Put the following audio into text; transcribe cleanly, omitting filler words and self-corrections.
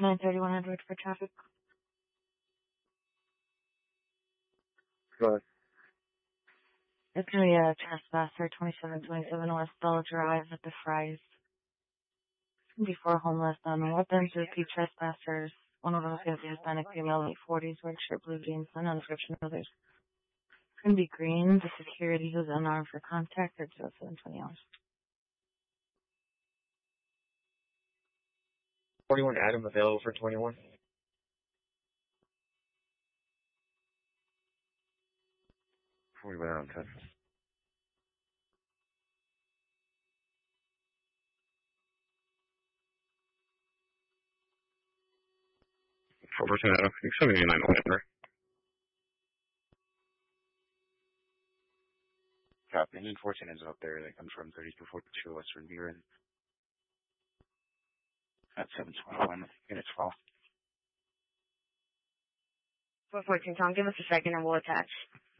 931 Edward for traffic. Go ahead. It's going to be a trespasser, 2727 West Bell Drive at the Fry's. It's going to be 4 homeless, weapons, repeat trespassers. One of them is going to be a Hispanic female, late 40s, wearing shirt, blue jeans, and no description of others. It's going to be green. The security who's unarmed for contact at 0720 hours. 41 Adam available for 21. We went out on 10. Adam. 79 November. Copy. And 14 is up there. They come from 3242 Western Buren. At 721, unit 12. 414, Tom, give us a second and we'll attach.